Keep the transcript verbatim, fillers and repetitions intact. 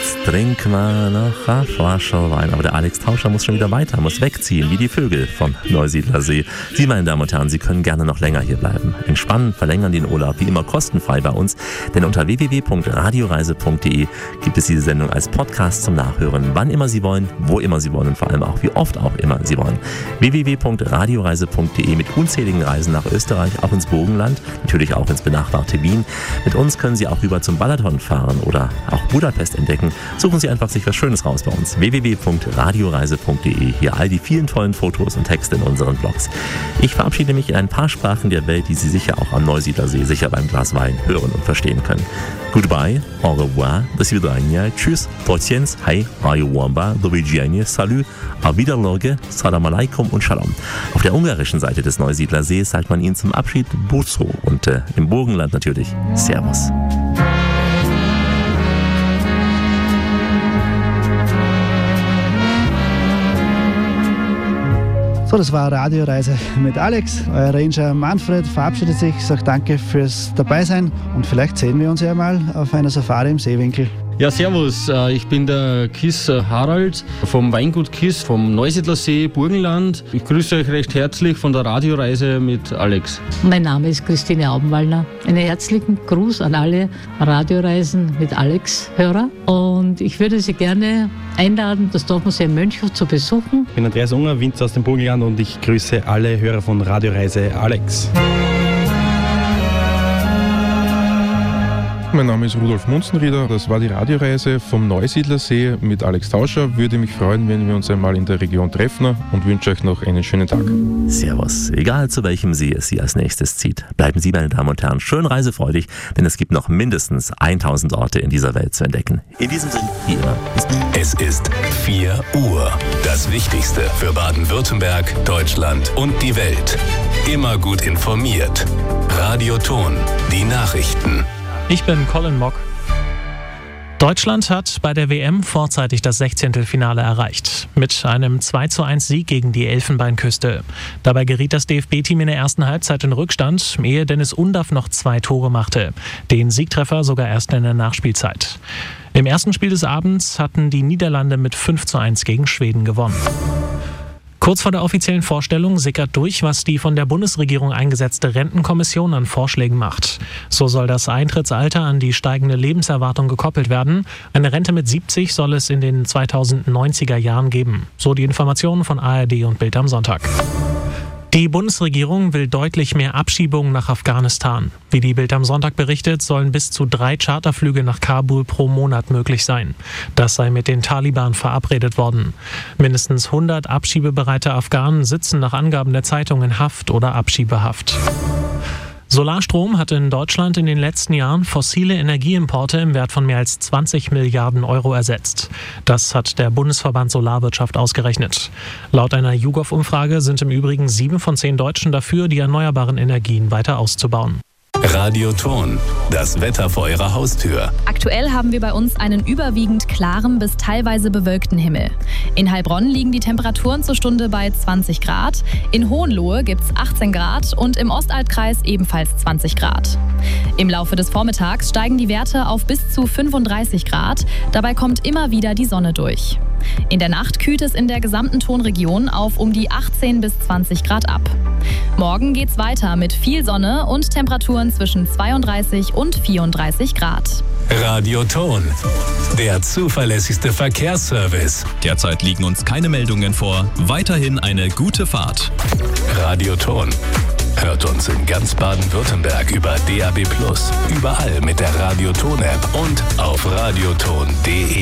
jetzt trinken wir noch eine Flasche Wein. Aber der Alex Tauscher muss schon wieder weiter, muss wegziehen, wie die Vögel vom Neusiedlersee. Sie, meine Damen und Herren, Sie können gerne noch länger hier bleiben. Entspannen, verlängern den Urlaub, wie immer kostenfrei bei uns. Denn unter w w w punkt radioreise punkt d e gibt es diese Sendung als Podcast zum Nachhören, wann immer Sie wollen, wo immer Sie wollen und vor allem auch, wie oft auch immer Sie wollen. w w w punkt radioreise punkt d e mit unzähligen Reisen nach Österreich, auch ins Burgenland, natürlich auch ins benachbarte Wien. Mit uns können Sie auch rüber zum Balaton fahren oder auch Budapest entdecken. Suchen Sie einfach sich was Schönes raus bei uns. w w w punkt radioreise punkt d e. Hier all die vielen tollen Fotos und Texte in unseren Blogs. Ich verabschiede mich in ein paar Sprachen der Welt, die Sie sicher auch am Neusiedlersee sicher beim Glas Wein hören und verstehen können. Goodbye, au revoir, до свидания, tschüss, potjens, hei, rayuwamba, do widzenia, salut, auf Wiederlage, salam alaikum und shalom. Auf der ungarischen Seite des Neusiedlersees sagt man ihnen zum Abschied Buzo und äh, im Burgenland natürlich Servus. So, das war Radioreise mit Alex. Euer Ranger Manfred verabschiedet sich, sagt danke fürs Dabeisein und vielleicht sehen wir uns ja mal auf einer Safari im Seewinkel. Ja, servus, ich bin der Kiss Harald vom Weingut Kiss vom Neusiedlersee, Burgenland. Ich grüße euch recht herzlich von der Radioreise mit Alex. Mein Name ist Christine Aubenwallner. Einen herzlichen Gruß an alle Radioreisen mit Alex-Hörer. Und ich würde Sie gerne einladen, das Dorfmuseum Mönchhof zu besuchen. Ich bin Andreas Unger, Winzer aus dem Burgenland und ich grüße alle Hörer von Radioreise Alex. Mein Name ist Rudolf Munzenrieder, das war die Radioreise vom Neusiedlersee mit Alex Tauscher. Würde mich freuen, wenn wir uns einmal in der Region treffen und wünsche euch noch einen schönen Tag. Servus, egal zu welchem See es Sie als nächstes zieht. Bleiben Sie, meine Damen und Herren, schön reisefreudig, denn es gibt noch mindestens tausend Orte in dieser Welt zu entdecken. In diesem Sinne, wie immer. Es ist vier Uhr. Das Wichtigste für Baden-Württemberg, Deutschland und die Welt. Immer gut informiert. Radioton, die Nachrichten. Ich bin Colin Mock. Deutschland hat bei der W M vorzeitig das Sechzehntelfinale erreicht. Mit einem zwei zu eins Sieg gegen die Elfenbeinküste. Dabei geriet das D F B-Team in der ersten Halbzeit in Rückstand, ehe Dennis Undaff noch zwei Tore machte. Den Siegtreffer sogar erst in der Nachspielzeit. Im ersten Spiel des Abends hatten die Niederlande mit fünf zu eins gegen Schweden gewonnen. Kurz vor der offiziellen Vorstellung sickert durch, was die von der Bundesregierung eingesetzte Rentenkommission an Vorschlägen macht. So soll das Eintrittsalter an die steigende Lebenserwartung gekoppelt werden. Eine Rente mit siebzig soll es in den zweitausendneunziger Jahren geben. So die Informationen von A R D und Bild am Sonntag. Die Bundesregierung will deutlich mehr Abschiebungen nach Afghanistan. Wie die Bild am Sonntag berichtet, sollen bis zu drei Charterflüge nach Kabul pro Monat möglich sein. Das sei mit den Taliban verabredet worden. Mindestens hundert abschiebebereite Afghanen sitzen nach Angaben der Zeitung in Haft oder Abschiebehaft. Solarstrom hat in Deutschland in den letzten Jahren fossile Energieimporte im Wert von mehr als zwanzig Milliarden Euro ersetzt. Das hat der Bundesverband Solarwirtschaft ausgerechnet. Laut einer YouGov-Umfrage sind im Übrigen sieben von zehn Deutschen dafür, die erneuerbaren Energien weiter auszubauen. Radioton, das Wetter vor Ihrer Haustür. Aktuell haben wir bei uns einen überwiegend klaren bis teilweise bewölkten Himmel. In Heilbronn liegen die Temperaturen zur Stunde bei zwanzig Grad, in Hohenlohe gibt es achtzehn Grad und im Ostaltkreis ebenfalls zwanzig Grad. Im Laufe des Vormittags steigen die Werte auf bis zu fünfunddreißig Grad, dabei kommt immer wieder die Sonne durch. In der Nacht kühlt es in der gesamten Tonregion auf um die achtzehn bis zwanzig Grad ab. Morgen geht's weiter mit viel Sonne und Temperaturen zwischen zweiunddreißig und vierunddreißig Grad. Radioton, der zuverlässigste Verkehrsservice. Derzeit liegen uns keine Meldungen vor. Weiterhin eine gute Fahrt. Radioton. Hört uns in ganz Baden-Württemberg über D A B plus, überall mit der Radioton-App und auf radioton punkt de.